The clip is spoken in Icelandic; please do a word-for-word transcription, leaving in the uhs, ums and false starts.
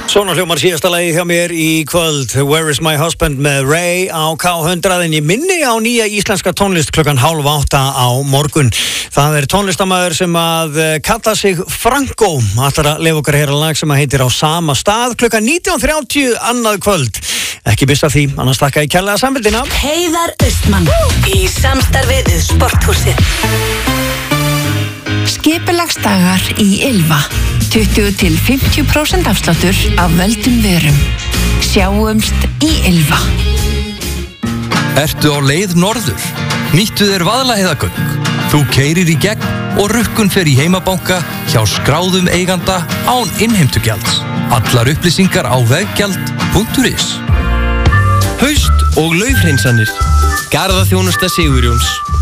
Svona hljómar síðasta lagi hjá mér í kvöld, Where is my husband með Ray á K hundrað, en ég minni á nýja íslenska tónlist klukkan hálf átta á morgun. Það er tónlistamæður sem að kalla sig Franco, ætlar að lefa okkar hér að lag sem að heitir Á sama stað klukkan nítján þrjátíu annað kvöld. Ekki missa því, annars þakka ég kærlega samfélgina. Heiðar Austmann í samstarfi við Sporthúsið. Skipulagsdagar í Ylva. tuttugu til fimmtíu prósent afsláttur af völdum vörum. Sjáumst í Ylva. Ertu á leið norður? Nýttu þér Vaðlaheiðargöng. Þú keyrir í gegn og rukkun fer í heimabanka hjá skráðum eiganda án innheimtugjalds. Allar upplýsingar á veggjald punktur is. Haust og laufhreinsanir. Garðaþjónusta Sigurjóns.